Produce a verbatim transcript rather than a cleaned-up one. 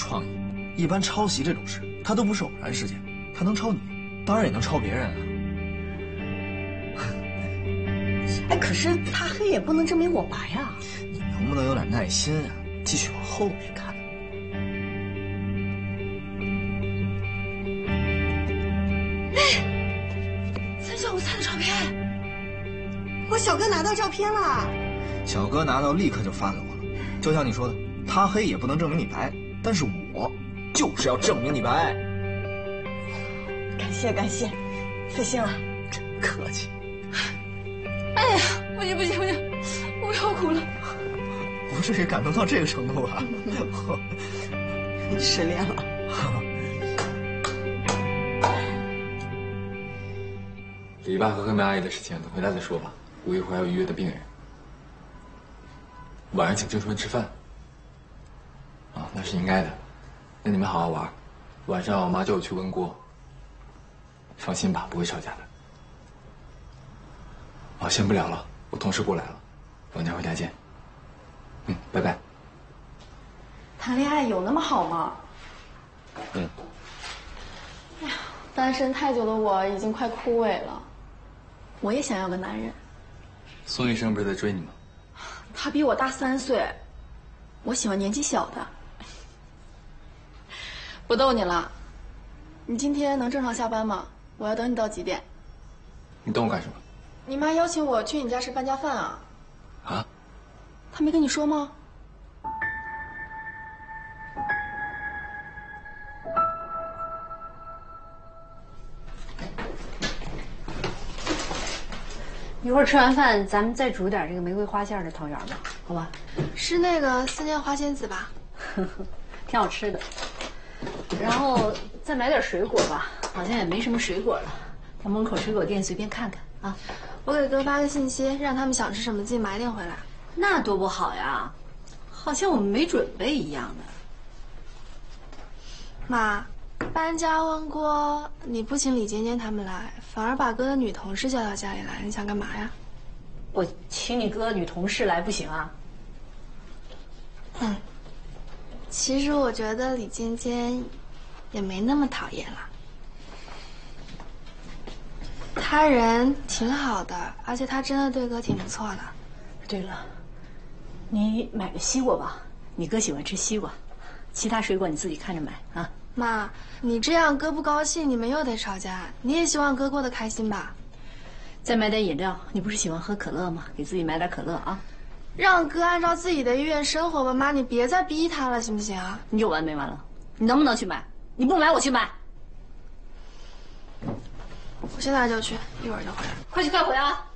创意。一般抄袭这种事，它都不是偶然事件，他能抄你，当然也能抄别人啊。 哎，可是他黑也不能证明我白啊！ 你能不能有点耐心啊？继续往后面看。 哎，三小无猜的照片，我小哥拿到照片了。 小哥拿到立刻就发给我了，就像你说的，他黑也不能证明你白，但是我就是要证明你白。 感谢感谢，费心了。 真客气。 哎呀，不行不行不行，我要哭了。 不至于感动到这个程度吧？ 失恋了。 李爸和黑梅阿姨的事情等回来再说吧，我一会儿还有预约的病人。晚上请郑春吃饭。啊，那是应该的。那你们好好玩，晚上我妈叫我去温锅。放心吧，不会吵架的。啊，先不聊了，我同事过来了，晚点回家见。嗯，拜拜。 谈恋爱有那么好吗？ 嗯。 哎呀，单身太久的我已经快枯萎了。我也想要个男人。 宋医生不是在追你吗？ 他比我大三岁，我喜欢年纪小的。不逗你了，你今天能正常下班吗？我要等你到几点？ 你等我干什么？ 你妈邀请我去你家吃半价饭啊。 啊？ 她没跟你说吗？ 一会儿吃完饭，咱们再煮点这个玫瑰花馅的汤圆吧，好吧？ 是那个思念花仙子吧？ 挺好吃的。然后再买点水果吧，好像也没什么水果了。到门口水果店随便看看啊。 我给哥发个信息，让他们想吃什么自己买点回来。 那多不好呀，好像我们没准备一样的。 妈，搬家温锅，你不请李尖尖他们来，反而把哥的女同事叫到家里来，你想干嘛呀？ 我请你哥女同事来不行啊？ 嗯，其实我觉得李尖尖也没那么讨厌了，他人挺好的，而且他真的对哥挺不错的。 对了，你买个西瓜吧，你哥喜欢吃西瓜，其他水果你自己看着买啊。 妈，你这样哥不高兴，你们又得吵架。你也希望哥过得开心吧？ 再买点饮料，你不是喜欢喝可乐吗？给自己买点可乐啊。 让哥按照自己的意愿生活吧，妈，你别再逼他了，行不行啊？ 你有完没完了？你能不能去买？你不买我去买。 我现在就去，一会儿就回来。 快去快回啊！